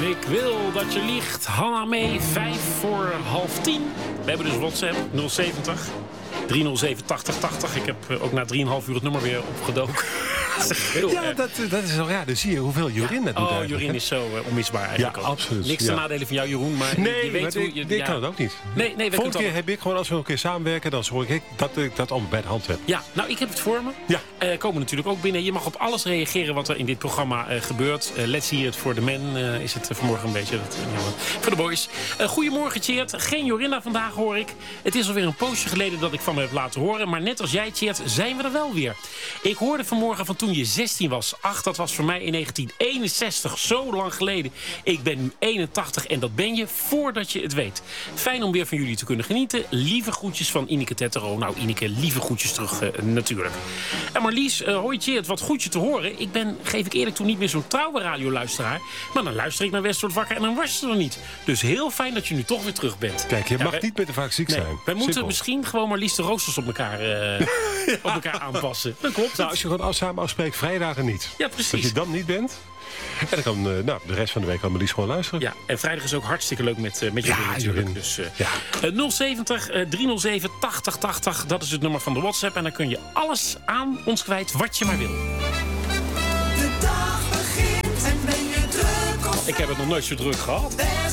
Ik wil dat je liegt. Hanna mee, 9:55. We hebben dus WhatsApp 070 307 8080. Ik heb ook na 3,5 uur het nummer weer opgedoken. Dat is al, dan zie je hoeveel Jorien dat doet. Jorien is zo onmisbaar eigenlijk. Ja, absoluut. Niks te nadelen van jou, Jeroen, maar je weet hoe je... Ik kan het ook niet. Nee, volgende keer heb ik gewoon, als we een keer samenwerken, dan zorg ik dat ik dat allemaal bij de hand heb. Ja, nou, ik heb het voor me. Ja. Komen natuurlijk ook binnen. Je mag op alles reageren wat er in dit programma gebeurt. Let's hear it for the men is het vanmorgen een beetje. Voor de boys. Goedemorgen, Tjeerd. Geen Jorinda vandaag, hoor ik. Het is alweer een poosje geleden dat ik van me heb laten horen. Maar net als jij, Tjeerd, zijn we er wel weer. Ik hoorde vanmorgen van toen je 16 was. Ach, dat was voor mij in 1961. Zo lang geleden. Ik ben nu 81 en dat ben je voordat je het weet. Fijn om weer van jullie te kunnen genieten. Lieve groetjes van Ineke Tettero. Nou, Ineke, lieve groetjes terug natuurlijk. En Marlies, hoi Tjeerd, wat goed je te horen. Ik ben, geef ik eerlijk toe, niet meer zo'n trouwe radioluisteraar. Maar dan luister ik naar Westwoord Wakker en dan was je er niet. Dus heel fijn dat je nu toch weer terug bent. Kijk, je mag niet meer te vaak ziek zijn. Wij moeten misschien gewoon Marlies de roosters op elkaar aanpassen. Dat klopt. Nou, als je gewoon samen afspreekt, vrijdagen niet. Ja, precies. Dat je dan niet bent. En dan kan de rest van de week kan Marlies gewoon luisteren. Ja, en vrijdag is ook hartstikke leuk met Jorin natuurlijk. Dus 070 307 8080, dat is het nummer van de WhatsApp. En dan kun je alles aan ons kwijt wat je maar wil. De dag begint en ben je druk of... Ik heb het nog nooit zo druk gehad.